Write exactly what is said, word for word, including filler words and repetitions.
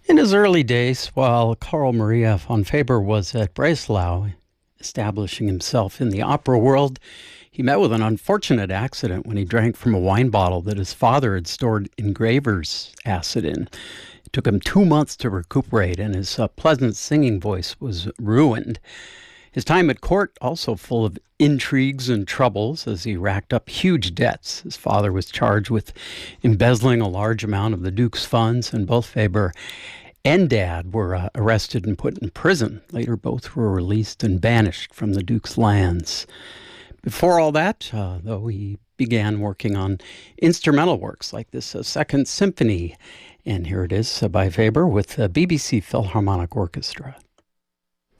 In his early days, while Carl Maria von Faber was at Breslau, establishing himself in the opera world, he met with an unfortunate accident when he drank from a wine bottle that his father had stored engraver's acid in. It took him two months to recuperate, and his uh, pleasant singing voice was ruined. His time at court also full of intrigues and troubles as he racked up huge debts. His father was charged with embezzling a large amount of the Duke's funds, and both Faber and Dad were uh, arrested and put in prison. Later, both were released and banished from the Duke's lands. Before all that, uh, though, he began working on instrumental works like this uh, Second Symphony. And here it is uh, by Faber with the B B C Philharmonic Orchestra.